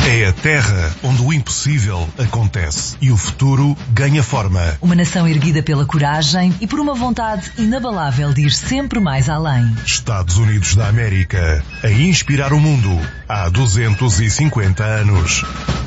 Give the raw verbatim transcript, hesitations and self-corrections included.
É a terra onde o impossível acontece e o futuro ganha forma. Uma nação erguida pela coragem e por uma vontade inabalável de ir sempre mais além. Estados Unidos da América, a inspirar o mundo há duzentos e cinquenta anos.